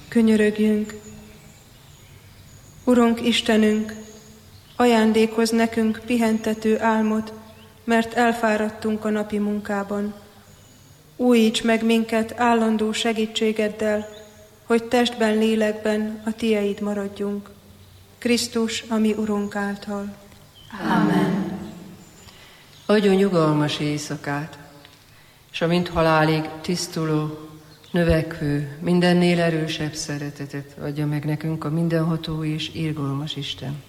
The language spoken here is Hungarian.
könyörögjünk. Urunk Istenünk, ajándékozz nekünk pihentető álmot, mert elfáradtunk a napi munkában. Újíts meg minket állandó segítségeddel, hogy testben, lélekben a Tieid maradjunk. Krisztus, a mi Urunk által. Ámen. Adjon nyugalmas éjszakát, és amint halálig tisztuló, növekvő, mindennél erősebb szeretetet adja meg nekünk a mindenható és irgalmas Isten.